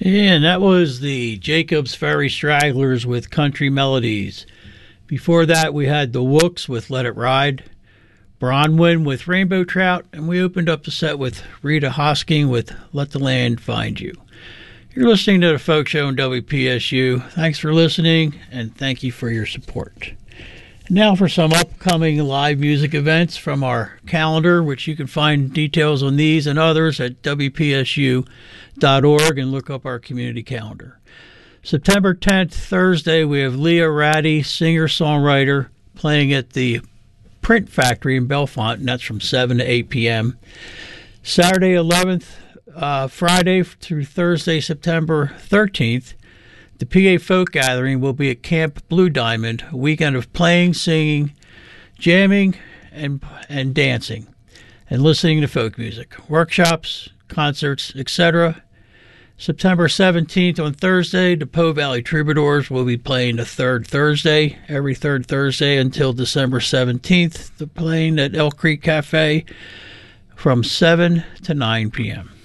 And that was the Jacobs Ferry Stragglers with Country Melodies. Before that, we had the Wooks with Let It Ride, Bronwyn with Rainbow Trout, and we opened up the set with Rita Hosking with Let the Land Find You. You're listening to the Folk Show on WPSU. Thanks for listening, and thank you for your support. Now for some upcoming live music events from our calendar, which you can find details on these and others at WPSU.org and look up our community calendar. September 10th, Thursday, we have Leah Ratty, singer-songwriter, playing at the Print Factory in Bellefonte, and that's from 7 to 8 p.m. Saturday 11th, Friday through Thursday, September 13th, the PA Folk Gathering will be at Camp Blue Diamond, a weekend of playing, singing, jamming, and dancing, and listening to folk music, workshops, concerts, etc. September 17th on Thursday, the Po Valley Troubadours will be playing the third Thursday, every third Thursday until December 17th, the playing at Elk Creek Cafe from 7 to 9 p.m.